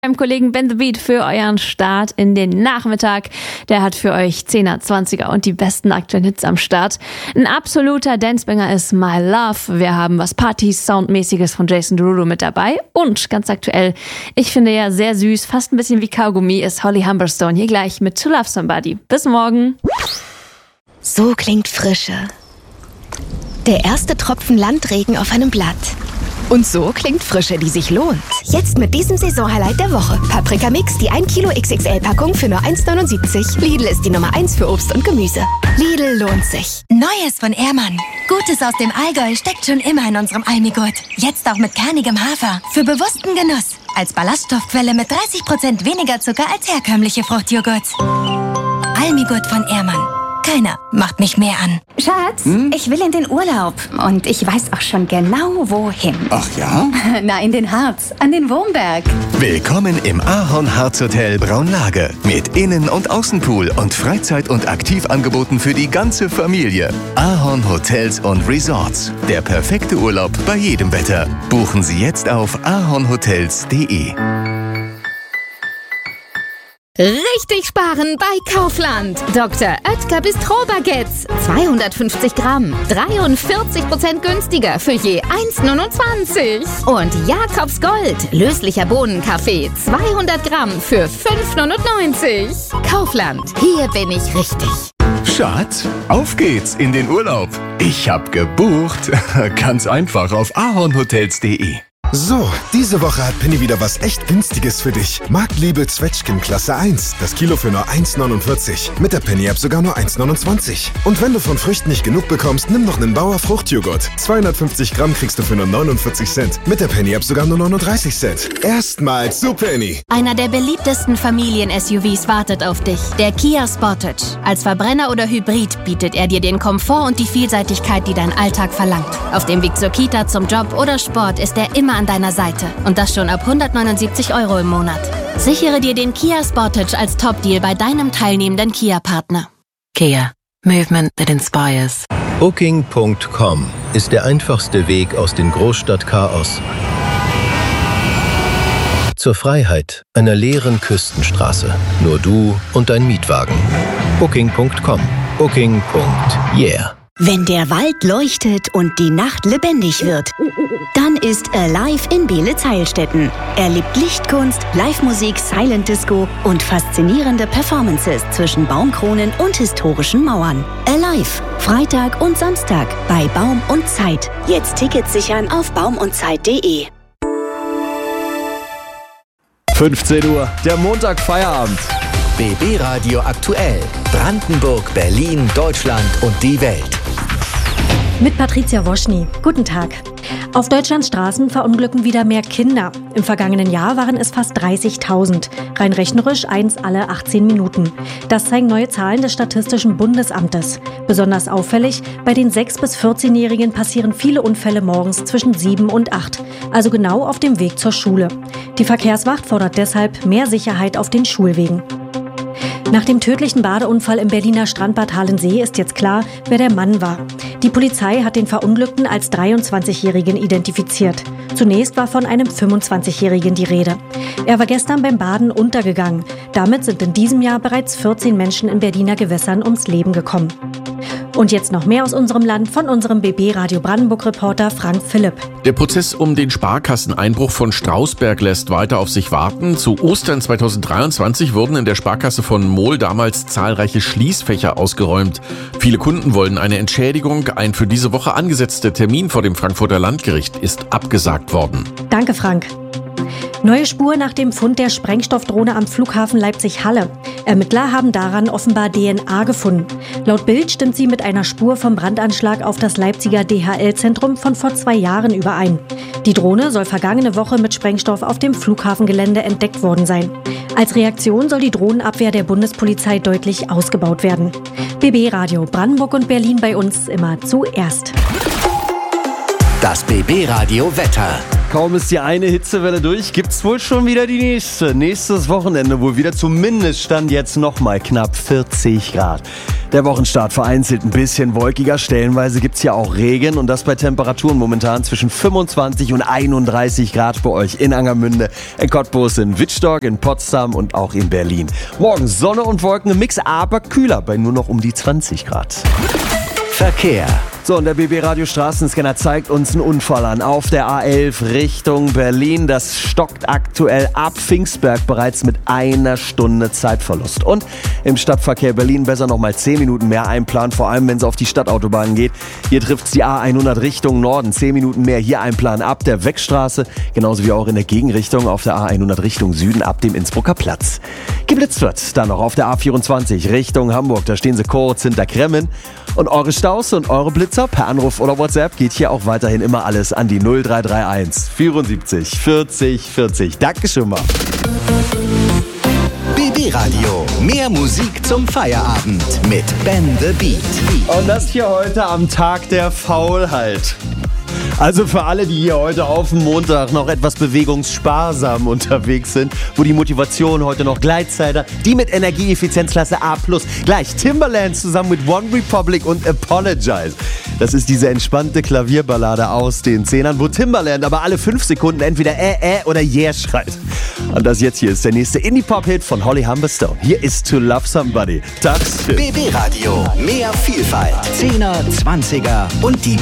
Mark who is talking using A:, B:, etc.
A: Beim Kollegen Ben the Beat für euren Start in den Nachmittag. Der hat für euch 10er, 20er und die besten aktuellen Hits am Start. Ein absoluter Dancebanger ist My Love. Wir haben was Party-Soundmäßiges von Jason Derulo mit dabei. Und ganz aktuell, ich finde ja sehr süß, fast ein bisschen wie Kaugummi, ist Holly Humberstone hier gleich mit To Love Somebody. Bis morgen.
B: So klingt Frische. Der erste Tropfen Landregen auf einem Blatt. Und so klingt Frische, die sich lohnt. Jetzt mit diesem Saisonhighlight der Woche. Paprika Mix, die 1 Kilo XXL-Packung für nur 1,79. Lidl ist die Nummer 1 für Obst und Gemüse. Lidl lohnt sich.
C: Neues von Ehrmann. Gutes aus dem Allgäu steckt schon immer in unserem Almigurt. Jetzt auch mit kernigem Hafer. Für bewussten Genuss. Als Ballaststoffquelle mit 30% weniger Zucker als herkömmliche Fruchtjoghurt. Almigurt von Ehrmann. Keiner macht mich mehr an.
D: Schatz, ich will in den Urlaub. Und ich weiß auch schon genau, wohin.
E: Ach ja?
D: Na, in den Harz, an den Wurmberg.
F: Willkommen im Ahorn-Harz-Hotel Braunlage. Mit Innen- und Außenpool und Freizeit- und Aktivangeboten für die ganze Familie. Ahorn Hotels und Resorts. Der perfekte Urlaub bei jedem Wetter. Buchen Sie jetzt auf ahornhotels.de.
G: Richtig sparen bei Kaufland. Dr. Oetker Bistro-Baguettes. 250 Gramm. 43% günstiger für je 1,29. Und Jakobs Gold. Löslicher Bohnenkaffee. 200 Gramm für 5,99. Kaufland. Hier bin ich richtig.
F: Schatz, auf geht's in den Urlaub. Ich hab gebucht. Ganz einfach auf ahornhotels.de.
H: So, diese Woche hat Penny wieder was echt Günstiges für dich. Marktliebe Zwetschgen Klasse 1. Das Kilo für nur 1,49. Mit der Penny-App sogar nur 1,29. Und wenn du von Früchten nicht genug bekommst, nimm noch einen Bauer Fruchtjoghurt. 250 Gramm kriegst du für nur 49 Cent. Mit der Penny-App sogar nur 39 Cent. Erstmals zu Penny.
I: Einer der beliebtesten Familien-SUVs wartet auf dich. Der Kia Sportage. Als Verbrenner oder Hybrid bietet er dir den Komfort und die Vielseitigkeit, die dein Alltag verlangt. Auf dem Weg zur Kita, zum Job oder Sport ist er immer an deiner Seite. Und das schon ab 179 € im Monat. Sichere dir den Kia Sportage als Top-Deal bei deinem teilnehmenden Kia-Partner.
J: Kia. Movement that inspires.
K: Booking.com ist der einfachste Weg aus dem Großstadtchaos zur Freiheit einer leeren Küstenstraße. Nur du und dein Mietwagen. Booking.com. Booking.yeah.
L: Wenn der Wald leuchtet und die Nacht lebendig wird, dann ist Alive in Beelitz-Heilstätten. Erlebt Lichtkunst, Live-Musik, Silent Disco und faszinierende Performances zwischen Baumkronen und historischen Mauern. Alive, Freitag und Samstag bei Baum und Zeit. Jetzt Tickets sichern auf baumundzeit.de.
M: 15 Uhr, der Montag-Feierabend.
N: BB Radio aktuell. Brandenburg, Berlin, Deutschland und die Welt.
O: Mit Patricia Woschny. Guten Tag. Auf Deutschlands Straßen verunglücken wieder mehr Kinder. Im vergangenen Jahr waren es fast 30.000. Rein rechnerisch eins alle 18 Minuten. Das zeigen neue Zahlen des Statistischen Bundesamtes. Besonders auffällig, bei den 6- bis 14-Jährigen passieren viele Unfälle morgens zwischen 7 und 8. Also genau auf dem Weg zur Schule. Die Verkehrswacht fordert deshalb mehr Sicherheit auf den Schulwegen. Nach dem tödlichen Badeunfall im Berliner Strandbad Halensee ist jetzt klar, wer der Mann war. Die Polizei hat den Verunglückten als 23-Jährigen identifiziert. Zunächst war von einem 25-Jährigen die Rede. Er war gestern beim Baden untergegangen. Damit sind in diesem Jahr bereits 14 Menschen in Berliner Gewässern ums Leben gekommen. Und jetzt noch mehr aus unserem Land von unserem BB Radio Brandenburg-Reporter Frank Philipp.
P: Der Prozess um den Sparkasseneinbruch von Strausberg lässt weiter auf sich warten. Zu Ostern 2023 wurden in der Sparkasse von Mohl damals zahlreiche Schließfächer ausgeräumt. Viele Kunden wollen eine Entschädigung. Ein für diese Woche angesetzter Termin vor dem Frankfurter Landgericht ist abgesagt worden.
O: Danke, Frank. Neue Spur nach dem Fund der Sprengstoffdrohne am Flughafen Leipzig-Halle. Ermittler haben daran offenbar DNA gefunden. Laut Bild stimmt sie mit einer Spur vom Brandanschlag auf das Leipziger DHL-Zentrum von vor 2 Jahren überein. Die Drohne soll vergangene Woche mit Sprengstoff auf dem Flughafengelände entdeckt worden sein. Als Reaktion soll die Drohnenabwehr der Bundespolizei deutlich ausgebaut werden. BB Radio Brandenburg und Berlin bei uns immer zuerst.
N: Das BB Radio Wetter.
M: Kaum ist die eine Hitzewelle durch, gibt's wohl schon wieder die nächste. Nächstes Wochenende wohl wieder, zumindest stand jetzt nochmal knapp 40 Grad. Der Wochenstart vereinzelt ein bisschen wolkiger, stellenweise gibt's ja auch Regen und das bei Temperaturen momentan zwischen 25 und 31 Grad bei euch in Angermünde, in Cottbus, in Wittstock, in Potsdam und auch in Berlin. Morgen Sonne und Wolken im Mix, aber kühler bei nur noch um die 20 Grad.
N: Verkehr.
M: So, und der BB Radio Straßenscanner zeigt uns einen Unfall an. Auf der A11 Richtung Berlin. Das stockt aktuell ab Pfingstberg bereits mit 1 Stunde Zeitverlust. Und im Stadtverkehr Berlin besser nochmal 10 Minuten mehr einplanen, vor allem wenn es auf die Stadtautobahn geht. Hier trifft's die A100 Richtung Norden. 10 Minuten mehr hier einplanen ab der Weckstraße. Genauso wie auch in der Gegenrichtung auf der A100 Richtung Süden ab dem Innsbrucker Platz. Geblitzt wird dann noch auf der A24 Richtung Hamburg. Da stehen sie kurz hinter Kremmen. Und eure Staus und eure Blitzer per Anruf oder WhatsApp geht hier auch weiterhin immer alles an die 0331 74 40 40. Danke schon mal.
N: BB Radio. Mehr Musik zum Feierabend mit Ben the Beat.
M: Und das hier heute am Tag der Faulheit. Also für alle, die hier heute auf dem Montag noch etwas bewegungssparsam unterwegs sind, wo die Motivation heute noch Gleitzeit, die mit Energieeffizienzklasse A+. Gleich Timbaland zusammen mit One Republic und Apologize. Das ist diese entspannte Klavierballade aus den 10ern, wo Timbaland aber alle 5 Sekunden entweder oder yeah schreit. Und das jetzt hier ist der nächste Indie-Pop-Hit von Holly Humberstone. Hier ist To Love Somebody. Tags.
N: BB Radio. Mehr Vielfalt. 10er, 20er und die